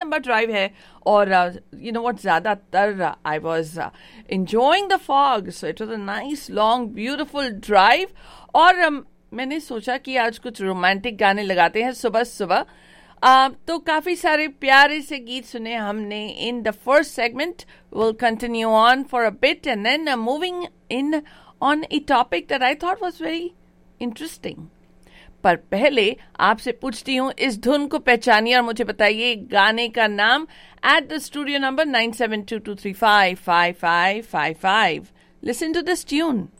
लंबा ड्राइव है और यू नो व्हाट, ज़्यादातर I was enjoying the fog, so it was a nice long beautiful drive. और मैंने सोचा कि आज कुछ रोमांटिक गाने लगाते हैं सुबह सुबह. तो काफ़ी सारे प्यारे से गीत सुने हमने in the first segment. Will continue on for a bit and then moving in on A topic that I thought was very interesting. पर पहले आपसे पूछती हूँ, इस धुन को पहचानिए और मुझे बताइए गाने का नाम at the studio number 9722355555. Listen to this tune.